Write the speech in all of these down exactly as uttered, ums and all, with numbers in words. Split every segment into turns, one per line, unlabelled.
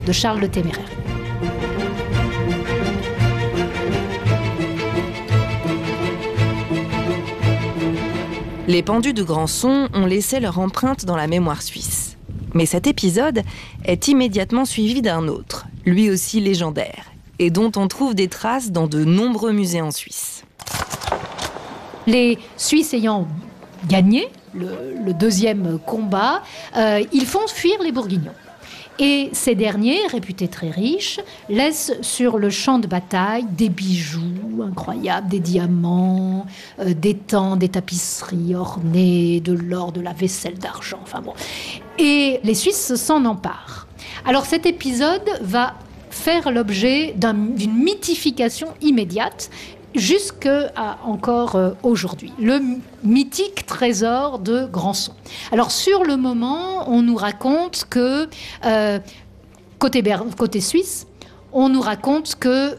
de Charles le Téméraire.
Les pendus de Grandson ont laissé leur empreinte dans la mémoire suisse. Mais cet épisode est immédiatement suivi d'un autre, lui aussi légendaire, et dont on trouve des traces dans de nombreux musées en Suisse.
Les Suisses ayant gagné le, le deuxième combat, euh, ils font fuir les Bourguignons. Et ces derniers, réputés très riches, laissent sur le champ de bataille des bijoux incroyables, des diamants, euh, des tents, des tapisseries ornées, de l'or, de la vaisselle d'argent, enfin bon. Et les Suisses s'en emparent. Alors cet épisode va faire l'objet d'un, d'une mythification immédiate, jusqu'à encore euh, aujourd'hui. Le m- mythique trésor de Grandson. Alors, sur le moment, on nous raconte que, euh, côté, Ber- côté suisse, on nous raconte que,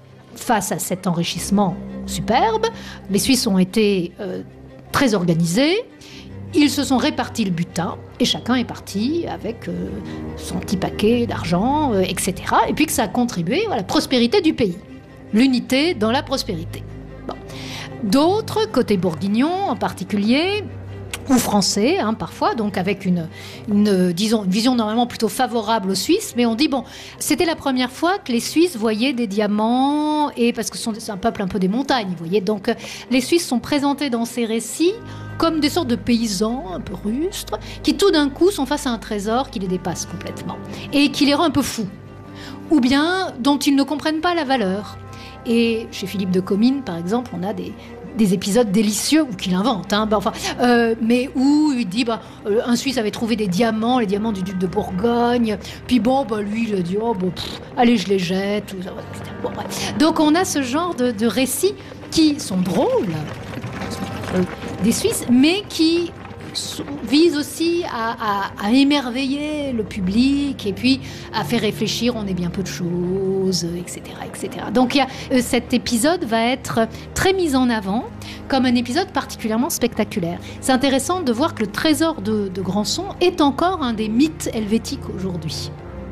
face à cet enrichissement superbe, les Suisses ont été euh, très organisés. Ils se sont répartis le butin et chacun est parti avec euh, son petit paquet d'argent, euh, et cetera. Et puis que ça a contribué à la prospérité du pays. L'unité dans la prospérité. Bon. D'autres, côté bourguignon en particulier, ou français, hein, parfois, donc avec une, une, disons, une vision normalement plutôt favorable aux Suisses, mais on dit, bon, c'était la première fois que les Suisses voyaient des diamants, et parce que c'est un peuple un peu des montagnes, vous voyez, donc les Suisses sont présentés dans ces récits comme des sortes de paysans un peu rustres, qui tout d'un coup sont face à un trésor qui les dépasse complètement, et qui les rend un peu fous, ou bien dont ils ne comprennent pas la valeur. Et chez Philippe de Comines, par exemple, on a des, des épisodes délicieux, ou qu'il invente, hein, bah, enfin, euh, mais où il dit bah, euh, un Suisse avait trouvé des diamants, les diamants du duc de Bourgogne, puis bon, bah, lui, il a dit oh, bon, pff, allez, je les jette. Tout ça, bon, bref. Donc on a ce genre de, de récits qui sont drôles, euh, des Suisses, mais qui vise aussi à, à, à émerveiller le public et puis à faire réfléchir, on est bien peu de choses, et cetera, et cetera. Donc il y a, euh, cet épisode va être très mis en avant comme un épisode particulièrement spectaculaire. C'est intéressant de voir que le trésor de, de Grandson est encore un des mythes helvétiques aujourd'hui.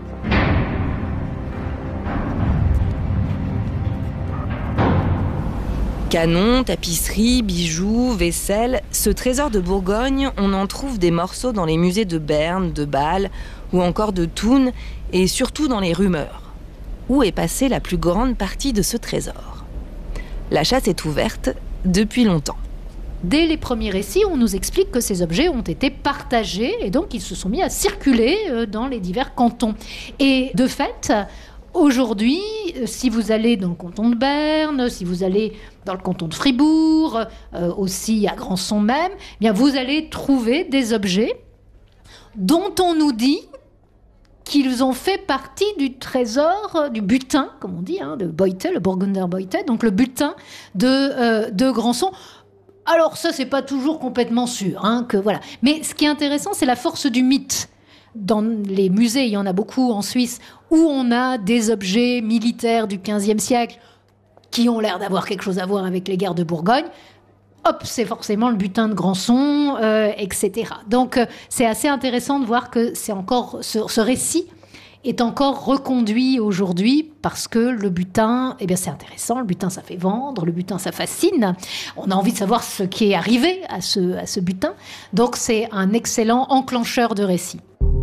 Canons, tapisseries, bijoux, vaisselle, ce trésor de Bourgogne, on en trouve des morceaux dans les musées de Berne, de Bâle ou encore de Thun et surtout dans les rumeurs. Où est passée la plus grande partie de ce trésor ? La chasse est ouverte depuis longtemps.
Dès les premiers récits, on nous explique que ces objets ont été partagés et donc ils se sont mis à circuler dans les divers cantons. Et de fait, aujourd'hui, si vous allez dans le canton de Berne, si vous allez dans le canton de Fribourg, euh, aussi à Grandson même, eh bien vous allez trouver des objets dont on nous dit qu'ils ont fait partie du trésor, du butin, comme on dit, hein, de Beute, le Burgunder Beute, donc le butin de, euh, de Grandson. Alors ça, c'est pas toujours complètement sûr, hein, que voilà. Mais ce qui est intéressant, c'est la force du mythe. Dans les musées, il y en a beaucoup en Suisse, où on a des objets militaires du quinzième siècle qui ont l'air d'avoir quelque chose à voir avec les guerres de Bourgogne. Hop, c'est forcément le butin de Grandson, euh, et cetera. Donc, euh, c'est assez intéressant de voir que c'est encore, ce, ce récit est encore reconduit aujourd'hui parce que le butin, eh bien, c'est intéressant. Le butin, ça fait vendre. Le butin, ça fascine. On a envie de savoir ce qui est arrivé à ce, à ce butin. Donc, c'est un excellent enclencheur de récit.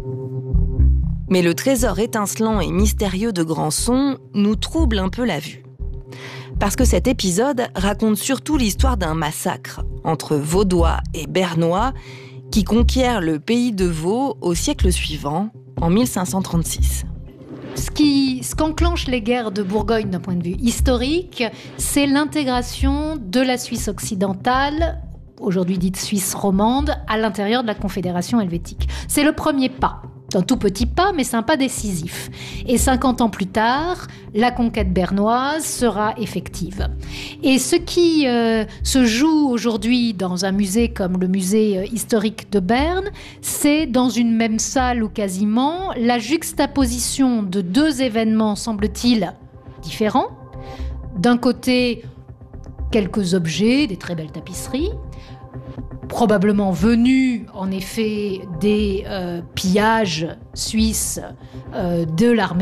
Mais le trésor étincelant et mystérieux de Grandson nous trouble un peu la vue. Parce que cet épisode raconte surtout l'histoire d'un massacre entre Vaudois et Bernois qui conquièrent le pays de Vaud au siècle suivant, en mille cinq cent trente-six.
Ce qui, ce qu'enclenche les guerres de Bourgogne d'un point de vue historique, c'est l'intégration de la Suisse occidentale, aujourd'hui dite Suisse romande, à l'intérieur de la Confédération helvétique. C'est le premier pas. C'est un tout petit pas, mais c'est un pas décisif. Et cinquante ans plus tard, la conquête bernoise sera effective. Et ce qui euh, se joue aujourd'hui dans un musée comme le musée euh, historique de Berne, c'est dans une même salle ou quasiment la juxtaposition de deux événements, semble-t-il, différents. D'un côté, quelques objets, des très belles tapisseries, probablement venus en effet des euh, pillages suisses euh, de l'armée